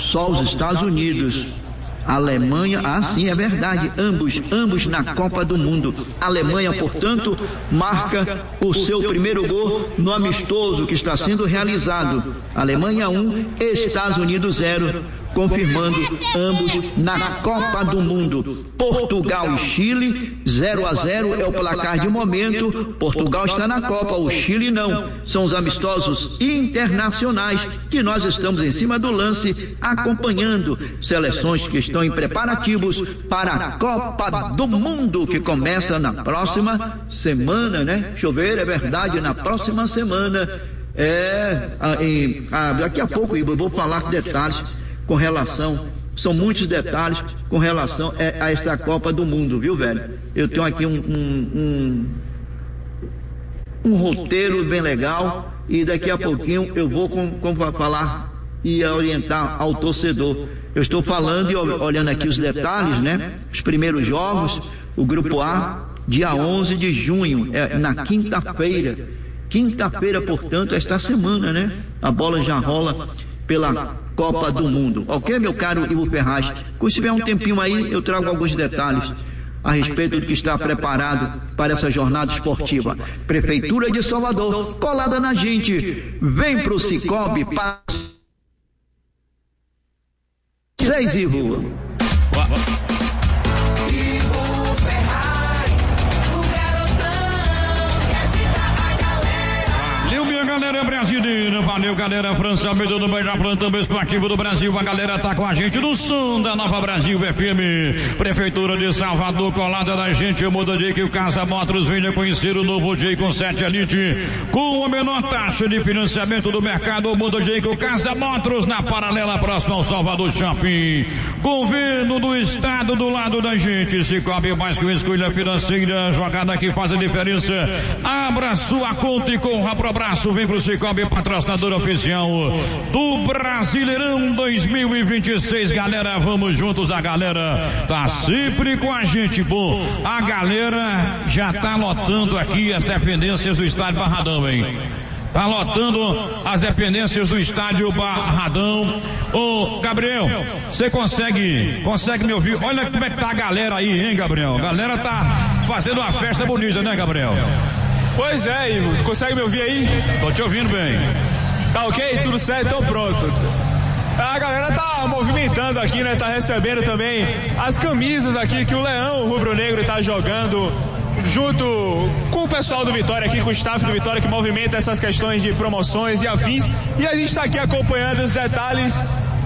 só os Estados Unidos. Alemanha, sim, é verdade, ambos na Copa do Mundo. A Alemanha, portanto, marca o seu primeiro gol no amistoso que está sendo realizado. Alemanha 1, Estados Unidos 0, confirmando ambos na Copa do Mundo. Portugal e Chile, 0-0 é o placar de momento. Portugal está na Copa, o Chile não. São os amistosos internacionais que nós estamos em cima do lance, acompanhando seleções que estão em preparativos para a Copa do Mundo, que começa na próxima semana, né? Deixa eu ver, é verdade, na próxima semana. Daqui a pouco eu vou falar detalhes com relação, são muitos detalhes com relação a esta Copa do Mundo, viu, velho? Eu tenho aqui um roteiro bem legal e daqui a pouquinho eu vou falar e orientar ao torcedor. Eu estou falando e olhando aqui os detalhes, né? Os primeiros jogos, o Grupo A, dia 11 de junho, na quinta-feira. Quinta-feira, portanto, esta semana, né? A bola já rola pela Copa do Mundo. Ok, meu caro Ivo Ferraz? Quando tiver um tempinho aí, eu trago alguns detalhes a respeito do que está preparado para essa jornada esportiva. Prefeitura de Salvador, colada na gente. Vem pro Cicobi, para 6, Ivo. Galera brasileira, valeu galera, França Almeida do Beija Plantão Esportivo do Brasil, a galera tá com a gente no som da Nova Brasil FM, Prefeitura de Salvador, colada da gente, o Mundo Jake, o Casa Motors, venha conhecer o novo Jake com 7 Elite, com a menor taxa de financiamento do mercado, o Mundo Jake, o Casa Motors, na paralela próxima ao Salvador Shopping, governo do estado do lado da gente, se cobre mais que uma escolha financeira, jogada que faz a diferença, abra sua conta e corra pro abraço, vem pro Cicobi, patrocinador oficial do Brasileirão 2026, galera, vamos juntos, a galera tá sempre com a gente, bom, a galera já tá lotando aqui as dependências do estádio Barradão, hein? Tá lotando as dependências do estádio Barradão. Ô, Gabriel, você consegue me ouvir? Olha como é que tá a galera aí, hein, Gabriel? A galera tá fazendo uma festa bonita, né, Gabriel? Pois é, Ivo, tu consegue me ouvir aí? Tô te ouvindo bem. Tá ok? Tudo certo? Então pronto. A galera tá movimentando aqui, né? Tá recebendo também as camisas aqui que o Leão Rubro Negro tá jogando junto com o pessoal do Vitória aqui, com o staff do Vitória que movimenta essas questões de promoções e afins. E a gente tá aqui acompanhando os detalhes.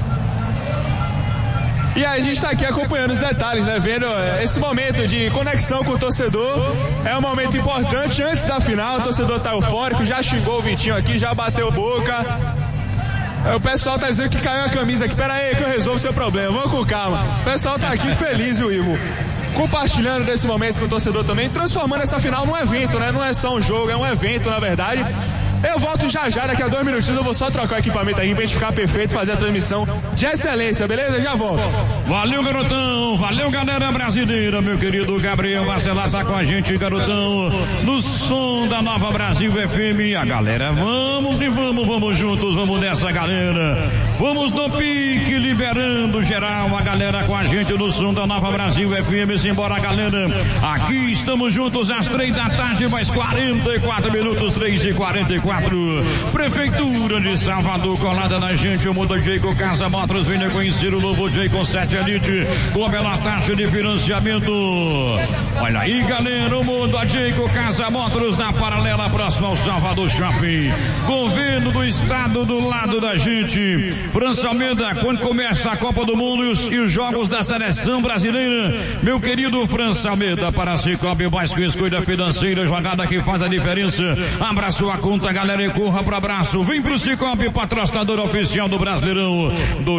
Né? Vendo esse momento de conexão com o torcedor. É um momento importante antes da final. O torcedor tá eufórico, já xingou o Vitinho aqui, já bateu boca. O pessoal tá dizendo que caiu a camisa aqui. Pera aí que eu resolvo o seu problema, vamos com calma. O pessoal tá aqui feliz, viu, Ivo? Compartilhando desse momento com o torcedor também, transformando essa final num evento, né? Não é só um jogo, é um evento, na verdade. Eu volto já, daqui a 2 minutinhos eu vou só trocar o equipamento aqui pra gente ficar perfeito e fazer a transmissão de excelência, beleza? Já volto. Valeu, garotão, valeu, galera brasileira, meu querido Gabriel Marcelar tá com a gente, garotão, no som da Nova Brasil FM, a galera, vamos juntos, vamos nessa, galera, vamos no pique, liberando geral, a galera com a gente no som da Nova Brasil FM, simbora, galera, aqui estamos juntos às 3 da tarde, mais 44 minutos, 3h44. Prefeitura de Salvador, colada na gente, o Mundo Jake, Casa Motors, venha conhecer o novo Jake com 7 Elite, com a menor taxa de financiamento. Olha aí, galera, o Mundo Jake, Casa Motors, na paralela próxima ao Salvador Shopping. Governo do estado do lado da gente. França Almeida, quando começa a Copa do Mundo e os jogos da seleção brasileira, meu querido França Almeida, para Cicobi, mais que escolha financeira, jogada que faz a diferença. Abra sua conta, galera, e corra pro abraço. Vem pro Cicobi, patrocinador oficial do Brasileirão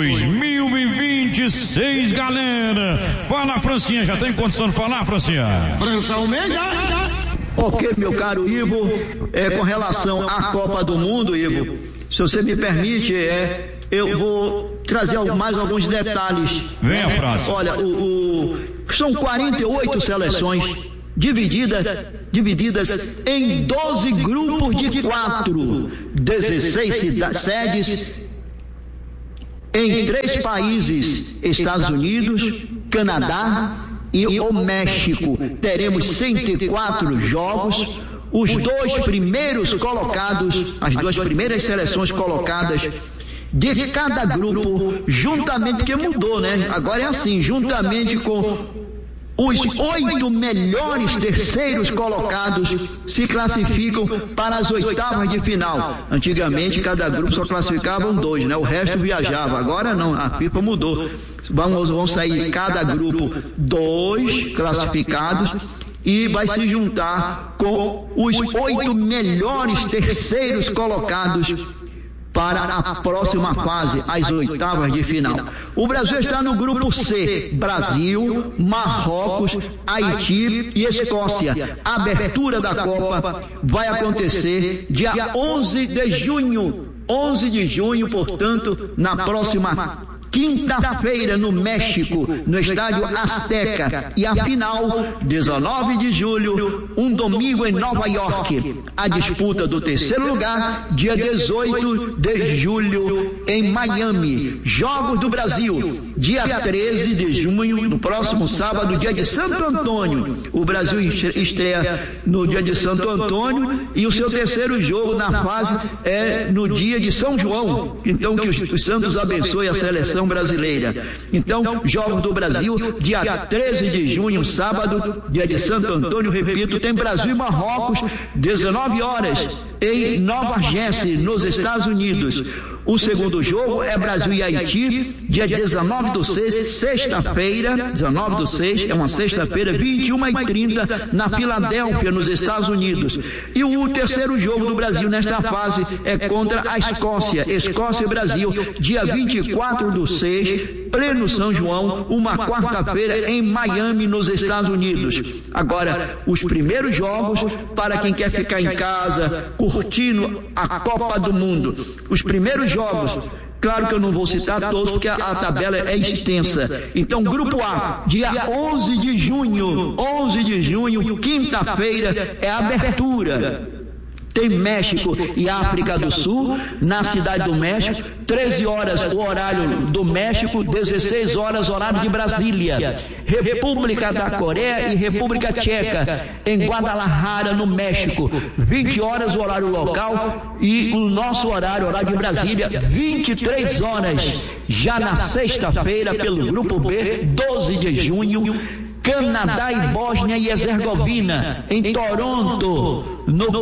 2026, galera. Fala, Francinha, já tem condição de falar, Francinha? França Almeida. Ok, meu caro Ivo, com relação à Copa do Mundo, Ivo, se você me permite, eu vou trazer mais alguns detalhes. Venha, França. Olha, são 48 seleções divididas em 12 grupos de 4, 16 sedes em 3 países, Estados Unidos, Canadá e o México. Teremos 104 jogos. Os 2 primeiros colocados, as 2 primeiras seleções colocadas de cada grupo, juntamente, porque mudou, né? Agora é assim, juntamente com os 8 melhores terceiros colocados se classificam para as oitavas de final. Antigamente cada grupo só classificavam 2, né? O resto viajava. Agora não, a FIFA mudou. Vão sair cada grupo 2 classificados e vai se juntar com os 8 melhores terceiros colocados para a próxima fase, as oitavas de final. O Brasil está no grupo C: Brasil, Marrocos, Haiti e Escócia. A abertura da Copa vai acontecer dia 11 de junho. 11 de junho, portanto, na próxima quinta-feira, no México, no estádio Azteca. E a final, 19 de julho, um domingo em Nova York. A disputa do 3º lugar, dia 18 de julho, em Miami. Jogos do Brasil, dia 13 de junho, no próximo sábado, dia de Santo Antônio. O Brasil estreia no dia de Santo Antônio e o seu 3º jogo na fase é no dia de São João. Então, que os santos abençoem a seleção brasileira. Então, Jogos do Brasil, dia 13 de junho, sábado, dia de Santo Antônio, repito, tem Brasil e Marrocos, 19 horas, em Nova Jersey, nos Estados Unidos. O segundo jogo é Brasil e Haiti, dia 19/6, sexta-feira, 19/6, é uma sexta-feira, 21h30, na Filadélfia, nos Estados Unidos. E o terceiro jogo do Brasil nesta fase é contra a Escócia, Escócia e Brasil, dia 24/6, pleno São João, uma quarta-feira em Miami, nos Estados Unidos. Agora, os primeiros jogos, para quem quer ficar em casa, curtindo a Copa do Mundo. Os primeiros jogos, claro que eu não vou citar todos, porque a tabela é extensa. Então, Grupo A, dia 11 de junho, quinta-feira, é a abertura. Tem México e África do Sul, na Cidade do México, 13 horas o horário do México, 16 horas o horário de Brasília. República da Coreia e República Tcheca, em Guadalajara, no México, 20 horas o horário local, e o nosso horário de Brasília, 23 horas, já na sexta-feira, pelo Grupo B, 12 de junho, Canadá e Bósnia e Herzegovina, em Toronto,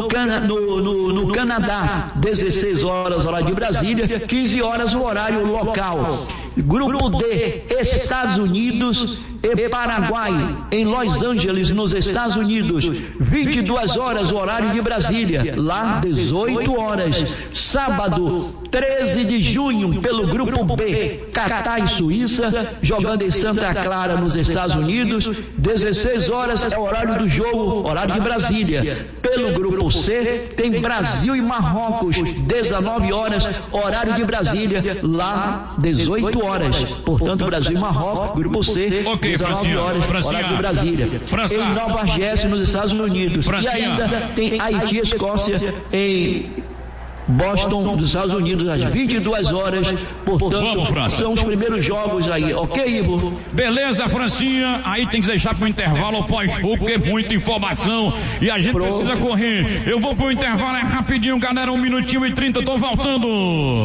no Canadá, 16 horas, horário de Brasília, 15 horas, o horário local. Grupo D, Estados Unidos e Paraguai, em Los Angeles, nos Estados Unidos, 22 horas, o horário de Brasília, lá 18 horas. Sábado, 13 de junho, pelo Grupo B, Catar e Suíça, jogando em Santa Clara, nos Estados Unidos, 16 horas é o horário do jogo, horário de Brasília. Pelo Grupo C, tem Brasil e Marrocos, 19 horas, horário de Brasília, lá 18 horas. Portanto, Brasil e Marrocos, Grupo C, okay, 19 horas, horário de Brasília. Em Nova Jersey, nos Estados Unidos. E ainda tem Haiti e Escócia em Boston, dos Estados Unidos, às 22 horas. Portanto, vamos, são os primeiros jogos aí, ok, Ivo? Beleza, Francinha. Aí tem que deixar pro intervalo pós-jogo, porque é muita informação e a gente precisa correr. Eu vou pro intervalo, é rapidinho, galera, 1 minutinho e 30, tô voltando.